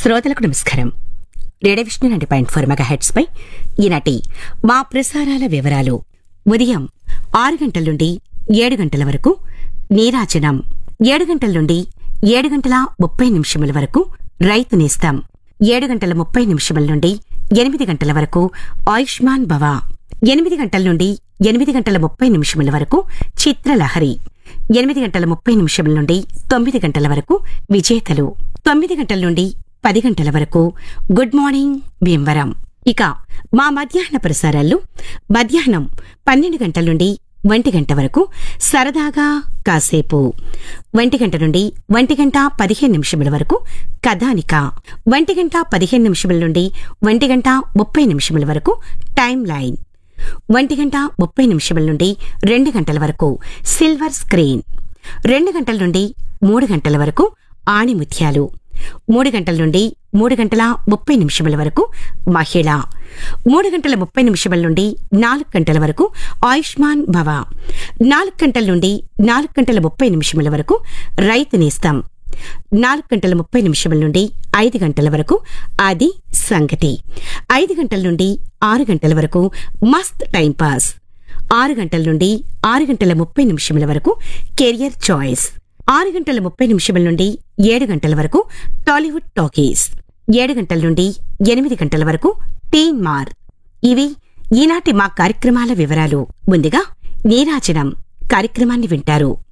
శ్రోతలకు నమస్కారం. Radio Vishnu 90.4 megahertz పై ఈనాటి మా ప్రసారాల వివరాలు. ఉదయం 6 గంటల నుండి 7 గంటల వరకు నీరాజనం, 7 గంటల నుండి 7 గంటల 30 నిమిషముల వరకు రైతు నేస్తం, 7 గంటల 30 నిమిషముల నుండి 8 గంటల వరకు ఆయుష్మాన్ భవ, 8 గంటల నుండి 8 గంటల 30 నిమిషముల వరకు చిత్రలహరి, 8 గంటల 30 నిమిషముల నుండి 9 గంటల వరకు విజేతలు, 9 గంటల నుండి 10 గంటల వరకు గుడ్ మార్నింగ్ భీమవరం. ఇక మా మధ్యాహ్న ప్రసారాల్లో మధ్యాహ్నం 12 గంటల నుండి 1 గంట వరకు సరదాగా కాసేపు, 1 గంట నుండి 1 గంట 15 నిమిషముల వరకు కథానిక, 1 గంట 15 నిమిషముల నుండి 1 గంట 30 నిమిషముల వరకు టైమ్ లైన్, 1 గంట 30 నిమిషముల నుండి 2 గంటల వరకు సిల్వర్ స్క్రీన్, 2 గంటల నుండి 3 గంటల వరకు ఆణిముత్యాలు, 3 గంటల నుండి 3 గంటల 30 నిమిషముల వరకు మహిళ, 3 గంటల 30 నిమిషముల నుండి 4 గంటల వరకు ఆయుష్మాన్ భవ, 4 గంటల నుండి 4 గంటల 30 నిమిషముల వరకు రైతు నేస్తం, 4 గంటల 30 నిమిషముల నుండి 5 గంటల వరకు అది సంగతి, 5 గంటల నుండి 6 గంటల వరకు మస్త్ టైం పాస్, 6 గంటల నుండి 6 గంటల 30 నిమిషముల వరకు కెరియర్ చాయిస్, 6 గంటల 30 నిమిషముల నుండి 7 గంటల వరకు టాలీవుడ్ టాకీస్, 7 గంటల నుండి 8 గంటల వరకు టీన్ మార్. ఇవి ఈనాటి మా కార్యక్రమాల వివరాలు. ముందుగా నీరాజనం కార్యక్రమాన్ని వింటారు.